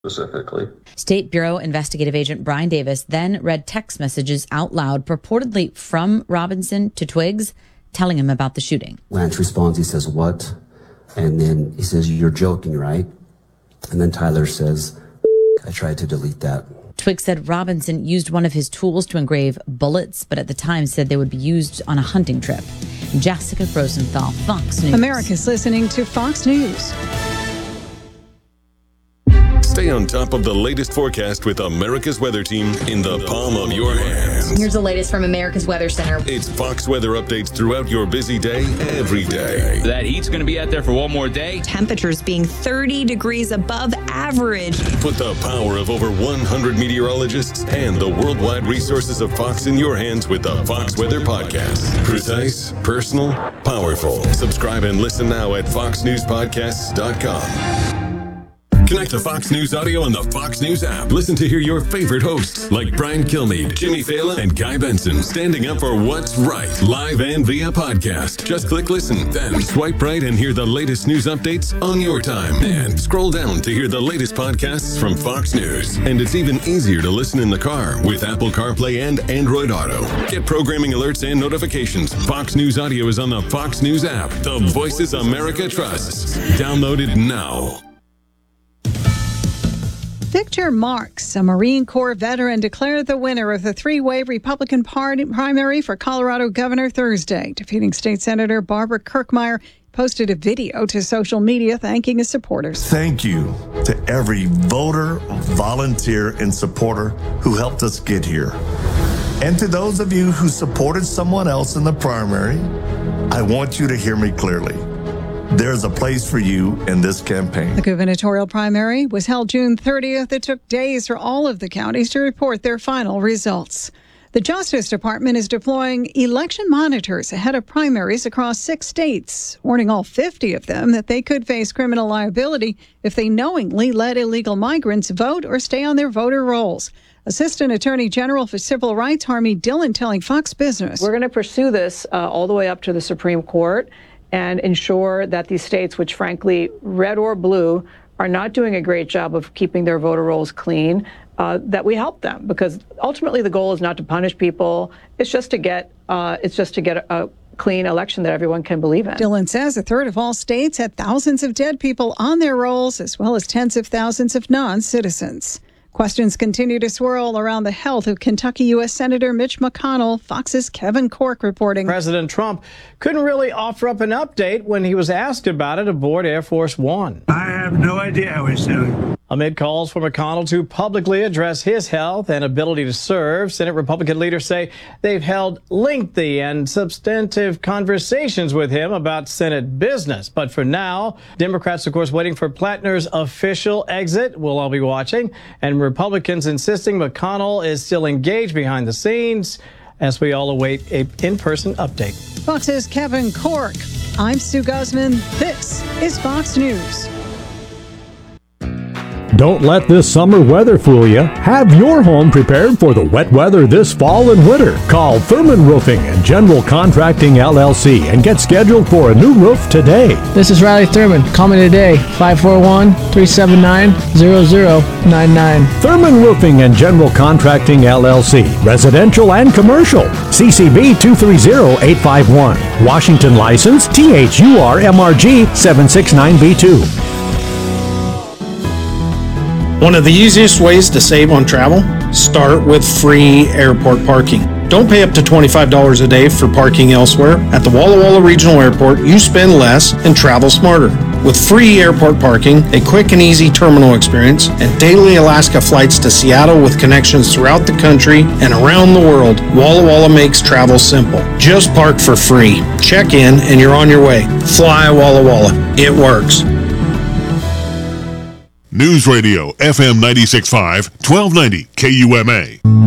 specifically. State Bureau investigative agent Brian Davis then read text messages out loud, purportedly from Robinson to Twiggs, telling him about the shooting. Lance responds, he says, "What?" And then he says, "You're joking, right?" And then Tyler says, "I tried to delete that." Twiggs said Robinson used one of his tools to engrave bullets, but at the time said they would be used on a hunting trip. Jessica Rosenthal, Fox News. America's listening to Fox News. Stay on top of the latest forecast with America's Weather Team in the palm of your hands. Here's the latest from America's Weather Center. It's Fox weather updates throughout your busy day, every day. That heat's going to be out there for one more day. Temperatures being 30 degrees above average. Put the power of over 100 meteorologists and the worldwide resources of Fox in your hands with the Fox Weather Podcast. Precise, personal, powerful. Subscribe and listen now at foxnewspodcasts.com. Connect to Fox News Audio on the Fox News app. Listen to hear your favorite hosts like Brian Kilmeade, Jimmy Fallon, and Guy Benson standing up for what's right, live and via podcast. Just click listen, then swipe right and hear the latest news updates on your time. And scroll down to hear the latest podcasts from Fox News. And it's even easier to listen in the car with Apple CarPlay and Android Auto. Get programming alerts and notifications. Fox News Audio is on the Fox News app. The voices America trusts. Download it now. Victor Marks, a Marine Corps veteran, declared the winner of the three-way Republican Party primary for Colorado governor Thursday. Defeating State Senator Barbara Kirkmeyer, posted a video to social media thanking his supporters. Thank you to every voter, volunteer, and supporter who helped us get here. And to those of you who supported someone else in the primary, I want you to hear me clearly. There's a place for you in this campaign. The gubernatorial primary was held June 30th. It took days for all of the counties to report their final results. The Justice Department is deploying election monitors ahead of primaries across 6 states, warning all 50 of them that they could face criminal liability if they knowingly let illegal migrants vote or stay on their voter rolls. Assistant Attorney General for Civil Rights Harmy Dillon telling Fox Business. We're going to pursue this all the way up to the Supreme Court and ensure that these states, which frankly, red or blue, are not doing a great job of keeping their voter rolls clean, that we help them. Because ultimately the goal is not to punish people. It's just to get a clean election that everyone can believe in. Dillon says a third of all states had thousands of dead people on their rolls, as well as tens of thousands of non-citizens. Questions continue to swirl around the health of Kentucky U.S. Senator Mitch McConnell. Fox's Kevin Corke reporting. President Trump couldn't really offer up an update when he was asked about it aboard Air Force One. I have no idea how he's doing. Amid calls for McConnell to publicly address his health and ability to serve, Senate Republican leaders say they've held lengthy and substantive conversations with him about Senate business. But for now, Democrats, of course, waiting for Plattner's official exit. We'll all be watching. And Republicans insisting McConnell is still engaged behind the scenes as we all await an in-person update. Fox's Kevin Corke. I'm Sue Guzman. This is Fox News. Don't let this summer weather fool you. Have your home prepared for the wet weather this fall and winter. Call Thurman Roofing and General Contracting LLC and get scheduled for a new roof today. This is Riley Thurman. Call me today, 541-379-0099. Thurman Roofing and General Contracting LLC. Residential and commercial. CCB 230851. Washington license THURMRG 769B2. One of the easiest ways to save on travel? Start with free airport parking. Don't pay up to $25 a day for parking elsewhere. At the Walla Walla Regional Airport, you spend less and travel smarter. With free airport parking, a quick and easy terminal experience, and daily Alaska flights to Seattle with connections throughout the country and around the world, Walla Walla makes travel simple. Just park for free. Check in and you're on your way. Fly Walla Walla. It works. News Radio, FM 96.5, 1290 KUMA.